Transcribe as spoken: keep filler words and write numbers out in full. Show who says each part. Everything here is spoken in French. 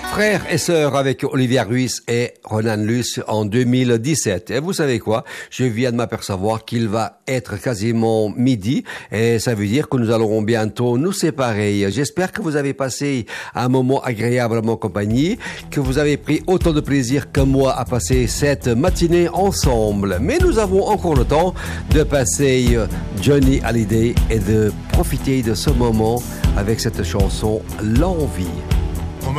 Speaker 1: Frères et sœurs avec Olivia Ruiz et Ronan Luce en deux mille dix-sept. Et vous savez quoi? Je viens de m'apercevoir qu'il va être quasiment midi et ça veut dire que nous allons bientôt nous séparer. J'espère que vous avez passé un moment agréable en mon compagnie, que vous avez pris autant de plaisir que moi à passer cette matinée ensemble. Mais nous avons encore le temps de passer Johnny Hallyday et de profiter de ce moment avec cette chanson L'Envie.